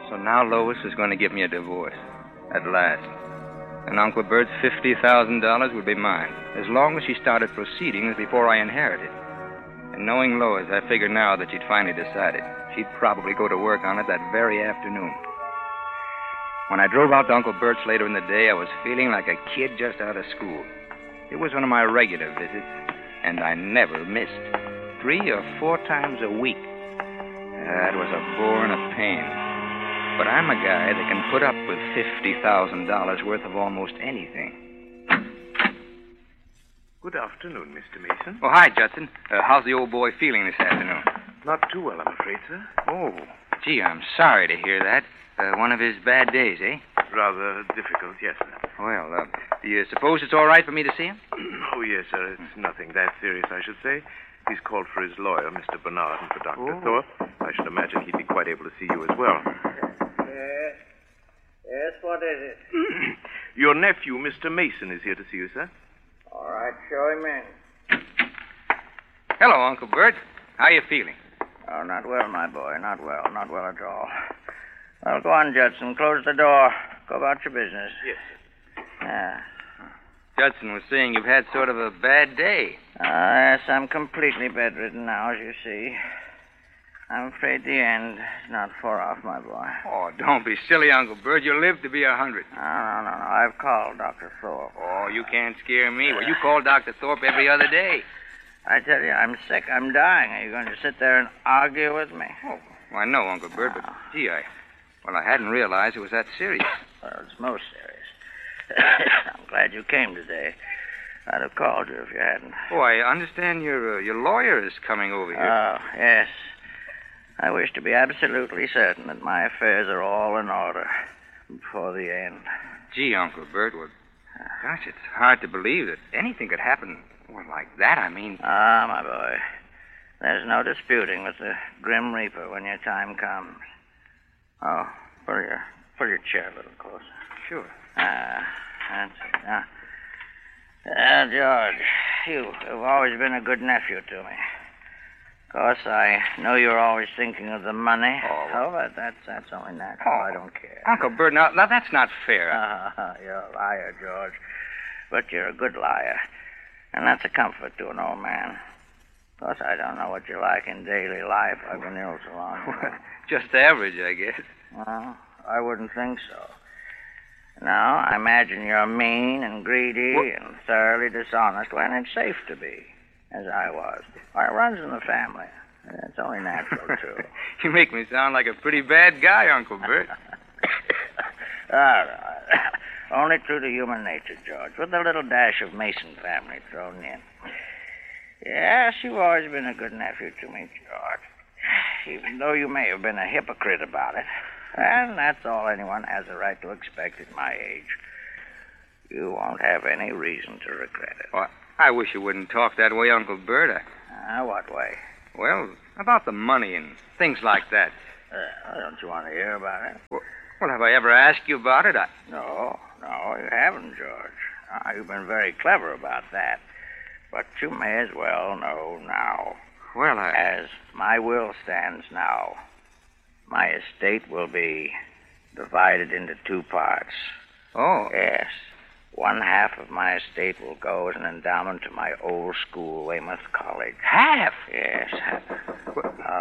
So now Lois is going to give me a divorce. At last. And Uncle Bert's $50,000 would be mine, as long as she started proceedings before I inherited. And knowing Lois, I figure now that she'd finally decided. She'd probably go to work on it that very afternoon. When I drove out to Uncle Bert's later in the day, I was feeling like a kid just out of school. It was one of my regular visits, and I never missed. 3 or 4 times a week. That was a bore and a pain. But I'm a guy that can put up with $50,000 worth of almost anything. Good afternoon, Mr. Mason. Oh, hi, Judson. How's the old boy feeling this afternoon? Not too well, I'm afraid, sir. Oh, gee, I'm sorry to hear that. One of his bad days, eh? Rather difficult, yes, sir. Well, do you suppose it's all right for me to see him? Oh, yes, sir. It's nothing that serious, I should say. He's called for his lawyer, Mr. Bernard, and for Dr. Thorpe. I should imagine he'd be quite able to see you as well. Yes? Yes, what is it? Your nephew, Mr. Mason, is here to see you, sir. All right, show him in. Hello, Uncle Bert. How you feeling? Oh, not well, my boy. Not well. Not well at all. Well, go on, Judson. Close the door. Go about your business. Yes, sir. Yeah. Judson was saying you've had sort of a bad day. Yes, I'm completely bedridden now, as you see. I'm afraid the end is not far off, my boy. Oh, don't be silly, Uncle Bert. You'll live to be 100. No. I've called Dr. Thorpe. Oh, you can't scare me. Well, you call Dr. Thorpe every other day. I tell you, I'm sick. I'm dying. Are you going to sit there and argue with me? Oh, well, I know, Uncle Bert, but, gee, I hadn't realized it was that serious. Well, it's most serious. I'm glad you came today. I'd have called you if you hadn't. Oh, I understand your lawyer is coming over here. Oh, yes. I wish to be absolutely certain that my affairs are all in order before the end. Gee, Uncle Bert, well, gosh, it's hard to believe that anything could happen, well, like that, I mean. Ah, my boy. There's no disputing with the Grim Reaper when your time comes. Oh, pull your chair a little closer. Sure. That's it. George, you've always been a good nephew to me. Of course, I know you're always thinking of the money. But that's only natural. I don't care. Uncle Bert, now that's not fair. You're a liar, George. But you're a good liar. And that's a comfort to an old man. Of course, I don't know what you're like in daily life. I've been ill so long. Just average, I guess. Well, I wouldn't think so. No, I imagine you're mean and greedy and thoroughly dishonest when it's safe to be, as I was. Well, it runs in the family. It's only natural, too. You make me sound like a pretty bad guy, Uncle Bert. All right. Only true to human nature, George, with a little dash of Mason family thrown in. Yes, you've always been a good nephew to me, George, even though you may have been a hypocrite about it. And that's all anyone has a right to expect at my age. You won't have any reason to regret it. Well, I wish you wouldn't talk that way, Uncle Bert. What way? Well, about the money and things like that. Don't you want to hear about it? Well, have I ever asked you about it? No, you haven't, George. You've been very clever about that. But you may as well know now. Well, As my will stands now, my estate will be divided into 2 parts. Oh. Yes. 1/2 of my estate will go as an endowment to my old school, Weymouth College. Half? Yes, half.